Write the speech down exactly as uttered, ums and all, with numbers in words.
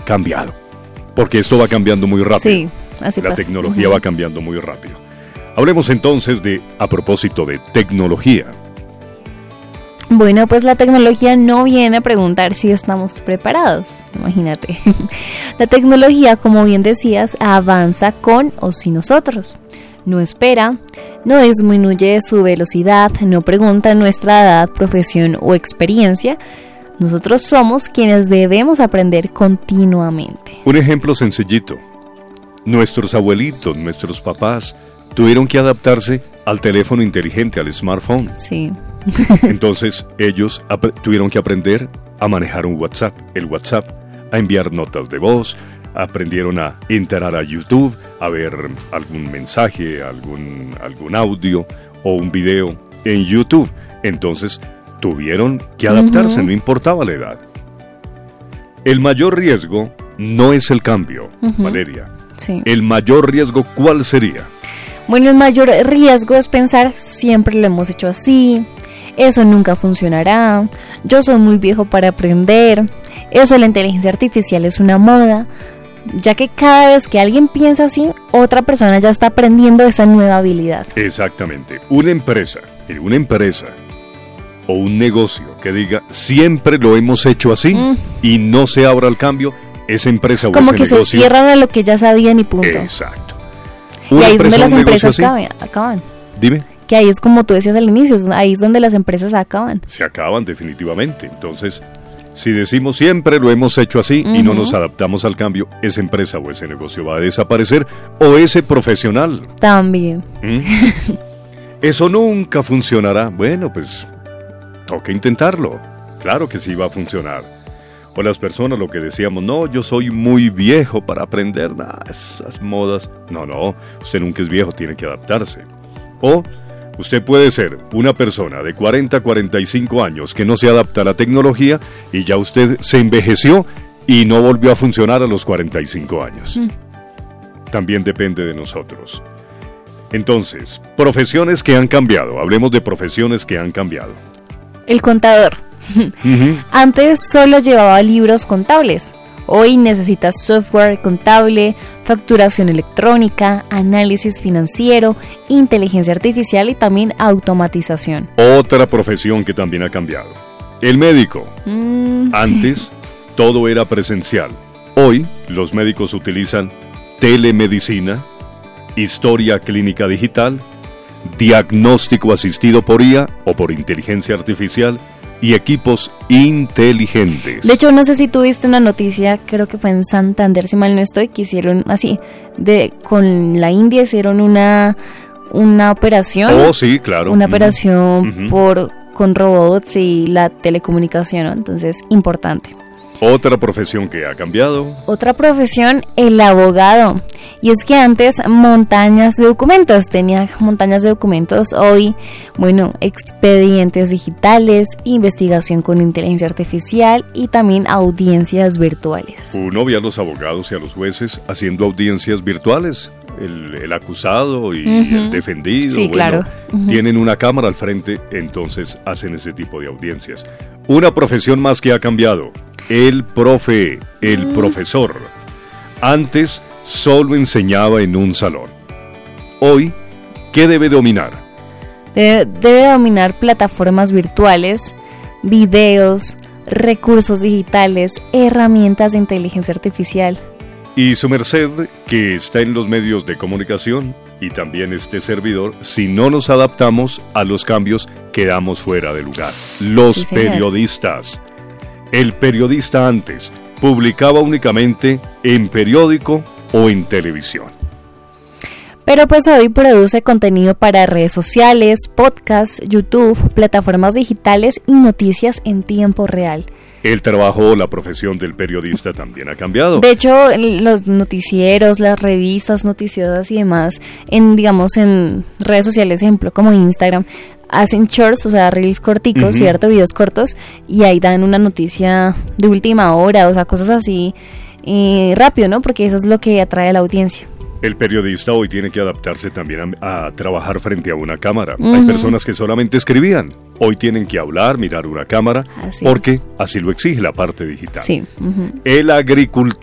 cambiado. Porque esto va cambiando muy rápido. Sí, así La pasa. tecnología Uh-huh. va cambiando muy rápido. Hablemos entonces de, a propósito de tecnología. Bueno, pues la tecnología no viene a preguntar si estamos preparados, imagínate. La tecnología, como bien decías, avanza con o sin nosotros. No espera, no disminuye su velocidad, no pregunta nuestra edad, profesión o experiencia. Nosotros somos quienes debemos aprender continuamente. Un ejemplo sencillito. Nuestros abuelitos, nuestros papás, tuvieron que adaptarse al teléfono inteligente, al smartphone. Sí. Entonces ellos ap- tuvieron que aprender a manejar un WhatsApp, el WhatsApp, a enviar notas de voz, aprendieron a entrar a YouTube, a ver algún mensaje, algún, algún audio o un video en YouTube. Entonces tuvieron que adaptarse, uh-huh. no importaba la edad. El mayor riesgo no es el cambio, uh-huh. Valeria. Sí. El mayor riesgo, ¿cuál sería? Bueno, el mayor riesgo es pensar, siempre lo hemos hecho así, eso nunca funcionará, yo soy muy viejo para aprender, eso de la inteligencia artificial es una moda, ya que cada vez que alguien piensa así, otra persona ya está aprendiendo esa nueva habilidad. Exactamente. Una empresa, una empresa o un negocio que diga, siempre lo hemos hecho así mm. y no se abra al cambio, esa empresa o como ese que negocio... se cierran a lo que ya sabían y punto. Exacto. Y ahí es donde las empresas acaban, acaban. Dime. Que ahí es como tú decías al inicio, ahí es donde las empresas acaban. Se acaban definitivamente. Entonces, si decimos siempre lo hemos hecho así uh-huh. y no nos adaptamos al cambio, esa empresa o ese negocio va a desaparecer, o ese profesional. También. ¿Mm? Eso nunca funcionará. Bueno, pues toca intentarlo. Claro que sí va a funcionar. O las personas lo que decíamos, no, yo soy muy viejo para aprender nah, esas modas. No, no, usted nunca es viejo, tiene que adaptarse. O usted puede ser una persona de cuarenta, cuarenta y cinco años que no se adapta a la tecnología y ya usted se envejeció y no volvió a funcionar a los cuarenta y cinco años. Mm. También depende de nosotros. Entonces, profesiones que han cambiado. Hablemos de profesiones que han cambiado. El contador. Uh-huh. Antes solo llevaba libros contables. Hoy necesitas software contable, facturación electrónica, análisis financiero, inteligencia artificial y también automatización. Otra profesión que también ha cambiado. El médico. Mm. Antes todo era presencial. Hoy los médicos utilizan telemedicina, historia clínica digital, diagnóstico asistido por I A o por inteligencia artificial y equipos inteligentes. De hecho, no sé si tuviste una noticia, creo que fue en Santander, si mal no estoy, que hicieron así, de con la India hicieron una, una operación. Oh, sí, claro. Una uh-huh. operación uh-huh. por con robots y la telecomunicación, ¿no? Entonces, importante. Otra profesión que ha cambiado. Otra profesión, el abogado. Y es que antes montañas de documentos, tenía montañas de documentos. Hoy, bueno, expedientes digitales, investigación con inteligencia artificial y también audiencias virtuales. Uno ve a los abogados y a los jueces haciendo audiencias virtuales. El, el acusado y uh-huh. el defendido. Sí, bueno, claro. Uh-huh. Tienen una cámara al frente, entonces hacen ese tipo de audiencias. Una profesión más que ha cambiado. El profe, el mm. profesor. Antes solo enseñaba en un salón. Hoy, ¿qué debe dominar? Debe, debe dominar plataformas virtuales, videos, recursos digitales, herramientas de inteligencia artificial. Y su merced, que está en los medios de comunicación, y también este servidor, si no nos adaptamos a los cambios, quedamos fuera de lugar. Los sí, periodistas. El periodista antes publicaba únicamente en periódico o en televisión. Pero pues hoy produce contenido para redes sociales, podcasts, YouTube, plataformas digitales y noticias en tiempo real. El trabajo, la profesión del periodista también ha cambiado. De hecho, los noticieros, las revistas noticiosas y demás, en digamos en redes sociales, ejemplo como Instagram, hacen shorts, o sea, reels corticos, uh-huh. ¿cierto? Videos cortos, y ahí dan una noticia de última hora, o sea, cosas así eh, rápido, ¿no? Porque eso es lo que atrae a la audiencia. El periodista hoy tiene que adaptarse también a, a trabajar frente a una cámara. Uh-huh. Hay personas que solamente escribían. Hoy tienen que hablar, mirar una cámara, así porque es. Así lo exige la parte digital. Sí. Uh-huh. El agricultor.